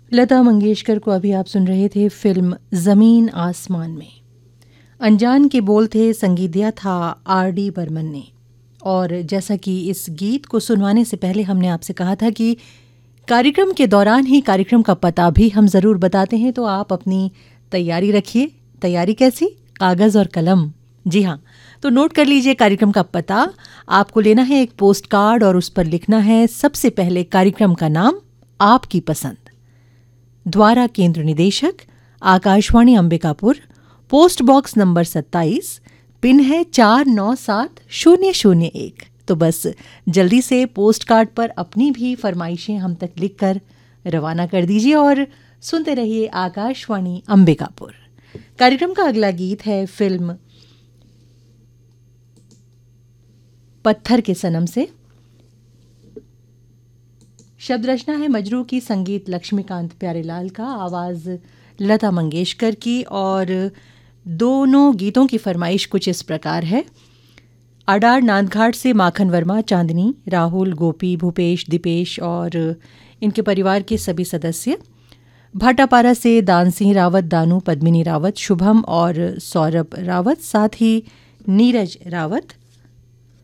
लता मंगेशकर को अभी आप सुन रहे थे फिल्म ज़मीन आसमान में। अनजान के बोल थे, संगीत दिया था R.D. बर्मन ने। और जैसा कि इस गीत को सुनवाने से पहले हमने आपसे कहा था कि कार्यक्रम के दौरान ही कार्यक्रम का पता भी हम ज़रूर बताते हैं, तो आप अपनी तैयारी रखिए। तैयारी कैसी? कागज़ और कलम। जी हाँ, तो नोट कर लीजिए कार्यक्रम का पता। आपको लेना है एक पोस्ट कार्ड और उस पर लिखना है सबसे पहले कार्यक्रम का नाम, आपकी पसंद, द्वारा केंद्र निदेशक Akashvani Ambikapur, post box number 27, pin है 497001। तो बस जल्दी से पोस्ट कार्ड पर अपनी भी फरमाइशें हम तक लिखकर रवाना कर दीजिए और सुनते रहिए आकाशवाणी अंबिकापुर। कार्यक्रम का अगला गीत है फिल्म पत्थर के सनम से। शब्द रचना है मजरू की, संगीत लक्ष्मीकांत प्यारेलाल का, आवाज़ लता मंगेशकर की। और दोनों गीतों की फरमाइश कुछ इस प्रकार है। अडार नांदघाट से माखन वर्मा, चांदनी, राहुल, गोपी, भूपेश, दीपेश और इनके परिवार के सभी सदस्य। भाटापारा से दान सिंह रावत, दानू, पद्मिनी रावत, शुभम और सौरभ रावत, साथ ही नीरज रावत।